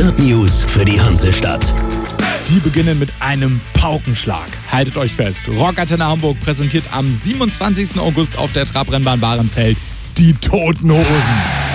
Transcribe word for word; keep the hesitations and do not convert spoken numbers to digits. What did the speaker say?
Konzertnews für die Hansestadt. Die beginnen mit einem Paukenschlag. Haltet euch fest. Rockantenne Hamburg präsentiert am siebenundzwanzigsten August auf der Trabrennbahn Bahrenfeld die Toten Hosen.